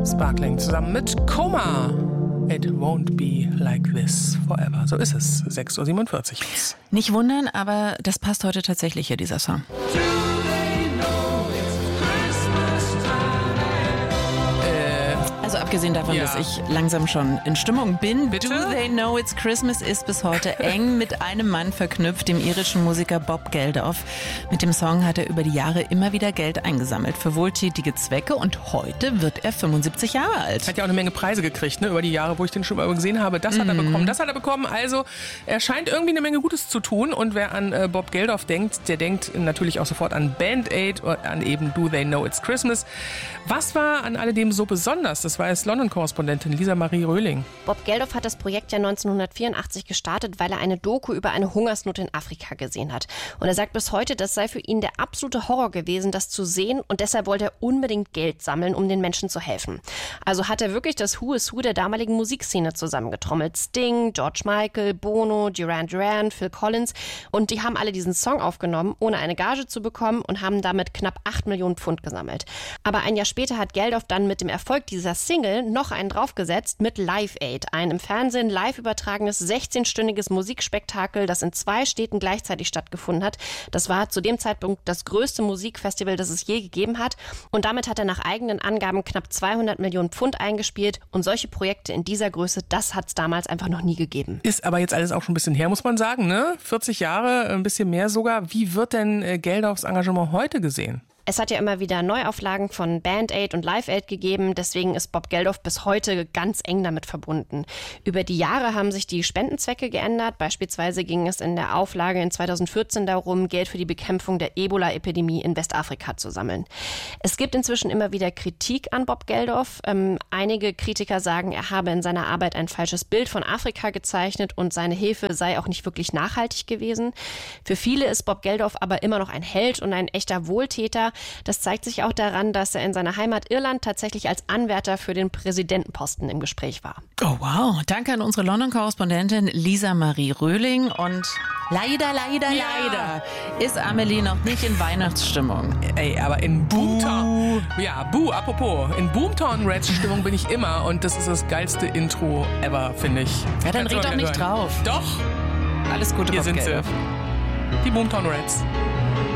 Sparkling zusammen mit Coma. It won't be like this forever. So ist es. 6:47 Uhr. Nicht wundern, aber das passt heute tatsächlich hier, dieser Song. Also abgesehen davon, dass ich langsam schon in Stimmung bin. Bitte? Do They Know It's Christmas ist bis heute eng mit einem Mann verknüpft, dem irischen Musiker Bob Geldof. Mit dem Song hat er über die Jahre immer wieder Geld eingesammelt für wohltätige Zwecke und heute wird er 75 Jahre alt. Hat ja auch eine Menge Preise gekriegt, ne, über die Jahre, wo ich den schon mal gesehen habe. Das hat er bekommen, das hat er bekommen. Also er scheint irgendwie eine Menge Gutes zu tun und wer an Bob Geldof denkt, der denkt natürlich auch sofort an Band Aid und an eben Do They Know It's Christmas. Was war an alledem so besonders? Das weiß London-Korrespondentin Lisa Marie Röhling. Bob Geldof hat das Projekt ja 1984 gestartet, weil er eine Doku über eine Hungersnot in Afrika gesehen hat. Und er sagt bis heute, das sei für ihn der absolute Horror gewesen, das zu sehen. Und deshalb wollte er unbedingt Geld sammeln, um den Menschen zu helfen. Also hat er wirklich das Who is Who der damaligen Musikszene zusammengetrommelt. Sting, George Michael, Bono, Duran Duran, Phil Collins. Und die haben alle diesen Song aufgenommen, ohne eine Gage zu bekommen und haben damit knapp 8 Millionen Pfund gesammelt. Aber ein Jahr später hat Geldof dann mit dem Erfolg dieser Single noch einen draufgesetzt mit Live Aid, ein im Fernsehen live übertragenes 16-stündiges Musikspektakel, das in 2 Städten gleichzeitig stattgefunden hat. Das war zu dem Zeitpunkt das größte Musikfestival, das es je gegeben hat. Und damit hat er nach eigenen Angaben knapp 200 Millionen Pfund eingespielt. Und solche Projekte in dieser Größe, das hat es damals einfach noch nie gegeben. Ist aber jetzt alles auch schon ein bisschen her, muss man sagen, ne? 40 Jahre, ein bisschen mehr sogar. Wie wird denn Geldofs Engagement heute gesehen? Es hat ja immer wieder Neuauflagen von Band Aid und Live Aid gegeben, deswegen ist Bob Geldof bis heute ganz eng damit verbunden. Über die Jahre haben sich die Spendenzwecke geändert. Beispielsweise ging es in der Auflage in 2014 darum, Geld für die Bekämpfung der Ebola-Epidemie in Westafrika zu sammeln. Es gibt inzwischen immer wieder Kritik an Bob Geldof. Einige Kritiker sagen, er habe in seiner Arbeit ein falsches Bild von Afrika gezeichnet und seine Hilfe sei auch nicht wirklich nachhaltig gewesen. Für viele ist Bob Geldof aber immer noch ein Held und ein echter Wohltäter. Das zeigt sich auch daran, dass er in seiner Heimat Irland tatsächlich als Anwärter für den Präsidentenposten im Gespräch war. Oh wow, danke an unsere London-Korrespondentin Lisa Marie Röhling und leider ist Amelie noch nicht in Weihnachtsstimmung. Ey, aber in Boomtown, apropos, in Boomtown Reds Stimmung bin ich immer und das ist das geilste Intro ever, finde ich. Ja, dann red doch nicht drauf. Doch. Alles Gute, Hier Bob sind Geldof. sie. Die Boomtown Reds.